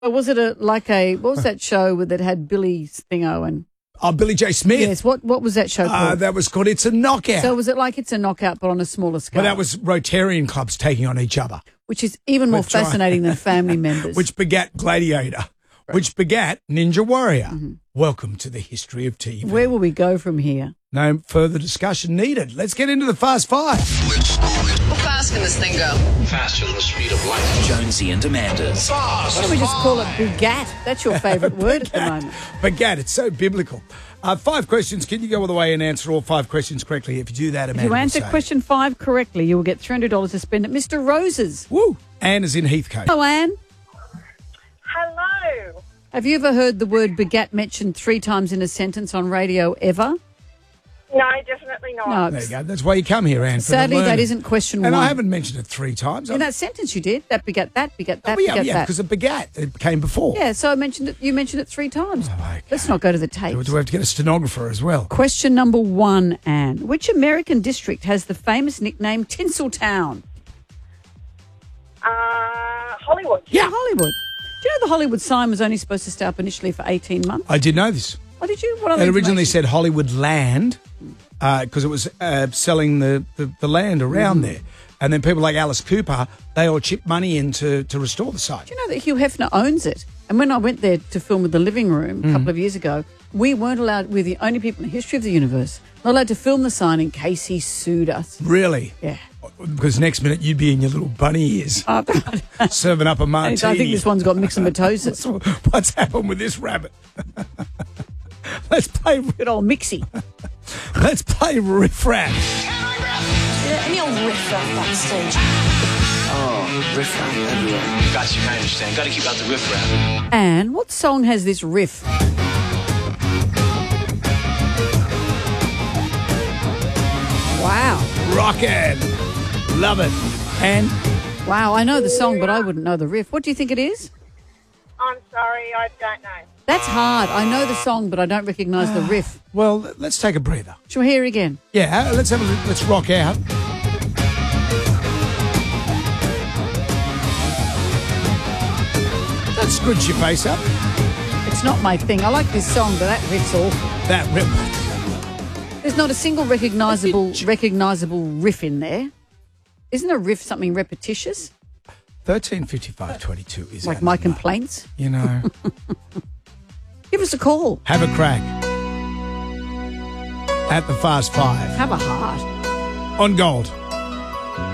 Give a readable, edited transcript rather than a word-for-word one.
Or was it what was that show that had Billy Thingo and... Oh, Billy J. Smith. Yes, what was that show called? That was called It's a Knockout. So was it like It's a Knockout but on a smaller scale? Well, that was Rotarian clubs taking on each other. Which is even more fascinating than family members. Which begat Gladiator, which begat Ninja Warrior. Mm-hmm. Welcome to the history of TV. Where will we go from here? No further discussion needed. Let's get into the Fast Five. How fast can this thing go? Faster than the speed of light. Jonesy and Amanda's. Why don't we just call it Begat? That's your favourite word at the moment. Begat, it's so biblical. 5 questions. Can you go all the way and answer all 5 questions correctly? If you do that, Amanda, if you answer question 5 correctly, you will get $300 to spend at Mr. Rose's. Woo! Anne is in Heathcote. Hello, Anne. Hello. Have you ever heard the word begat mentioned 3 times in a sentence on radio ever? No, definitely not. No. There you go. That's why you come here, Anne. Sadly, that isn't question 1. And I haven't mentioned it 3 times. In that sentence you did. That begat that, begat that, yeah, begat that. because it begat. It came before. Yeah, so I mentioned it. You mentioned it 3 times. Oh, okay. Let's not go to the tape. Do we have to get a stenographer as well? Question number 1, Anne. Which American district has the famous nickname Tinseltown? Hollywood. Yeah, Hollywood. Do you know the Hollywood sign was only supposed to stay up initially for 18 months? I did know this. Oh, did you? What other It originally information? said Hollywood Land because it was selling the land around there. And then people like Alice Cooper, they all chipped money in to restore the site. Do you know that Hugh Hefner owns it? And when I went there to film with The Living Room a couple of years ago, we weren't allowed, we're the only people in the history of the universe, not allowed to film the sign in case he sued us. Really? Yeah. Because next minute you'd be in your little bunny ears serving up a martini. I think this one's got myxomatosis. What's happened with this rabbit? Let's play. Good old Mixie. Let's play Riff Raff. Yeah, any old riff raff backstage. Oh, riff raff everywhere. Got you, I understand. Got to keep out the riff raff. Anne, what song has this riff? Wow. Rockin'. Love it. And Wow, I know the song, but I wouldn't know the riff. What do you think it is? I'm sorry, I don't know. That's hard. I know the song, but I don't recognise the riff. well, let's take a breather. Shall we hear it again? Yeah, let's rock out. Don't scrunch your face up. It's not my thing. I like this song, but that riff's awful. That rip. There's not a single recognisable riff in there. Isn't a riff something repetitious? 135522 is Like Anne's my number. complaints? You know. Give us a call. Have a crack at the Fast Five Have a heart. on Gold.